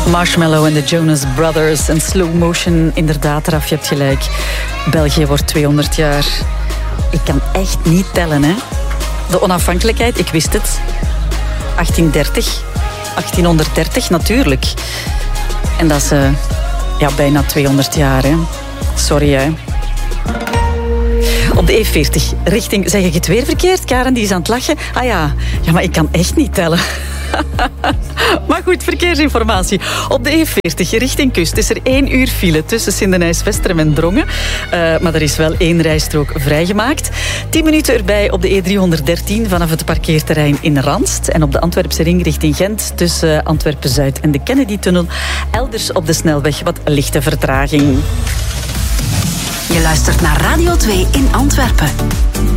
Marshmallow en de Jonas Brothers en Slow Motion. Inderdaad, Raf, je hebt gelijk. België wordt 200 jaar. Ik kan echt niet tellen, hè. De onafhankelijkheid, ik wist het. 1830 natuurlijk. En dat is bijna 200 jaar, hè. Sorry, hè. Op de E40, richting... Zeg ik het weer verkeerd? Karen, die is aan het lachen. Ah ja, maar ik kan echt niet tellen. Maar goed, verkeersinformatie. Op de E40 richting kust is er 1 uur file tussen Sindenijs-Westerem en Drongen. Maar er is wel 1 rijstrook vrijgemaakt. 10 minuten erbij op de E313 vanaf het parkeerterrein in Ranst. En op de Antwerpse ring richting Gent tussen Antwerpen-Zuid en de Kennedy-tunnel. Elders op de snelweg wat lichte vertraging. Je luistert naar Radio 2 in Antwerpen.